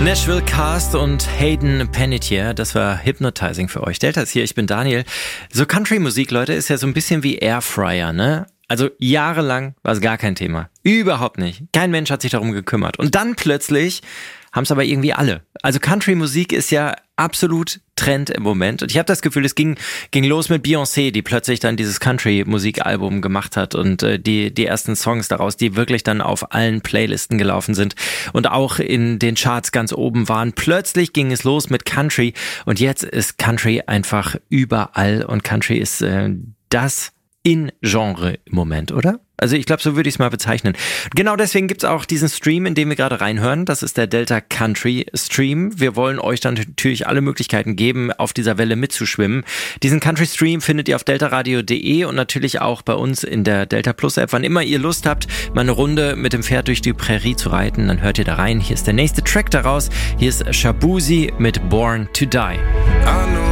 Nashville Cast und Hayden Panettiere, das war Hypnotizing für euch. Delta ist hier, ich bin Daniel. So Country-Musik, Leute, ist ja so ein bisschen wie Airfryer, ne? Also jahrelang war es gar kein Thema. Überhaupt nicht. Kein Mensch hat sich darum gekümmert. Und dann plötzlich haben es aber irgendwie alle. Also Country-Musik ist ja absolut Trend im Moment. Und ich habe das Gefühl, es ging los mit Beyoncé, die plötzlich dann dieses Country-Musikalbum gemacht hat und die ersten Songs daraus, die wirklich dann auf allen Playlisten gelaufen sind und auch in den Charts ganz oben waren. Plötzlich ging es los mit Country und jetzt ist Country einfach überall und Country ist das In-Genre im Moment, oder? Also ich glaube, so würde ich es mal bezeichnen. Genau deswegen gibt's auch diesen Stream, in dem wir gerade reinhören. Das ist der Delta Country Stream. Wir wollen euch dann natürlich alle Möglichkeiten geben, auf dieser Welle mitzuschwimmen. Diesen Country Stream findet ihr auf deltaradio.de und natürlich auch bei uns in der Delta Plus App. Wann immer ihr Lust habt, mal eine Runde mit dem Pferd durch die Prärie zu reiten, dann hört ihr da rein. Hier ist der nächste Track daraus. Hier ist Shaboozey mit Born to Die.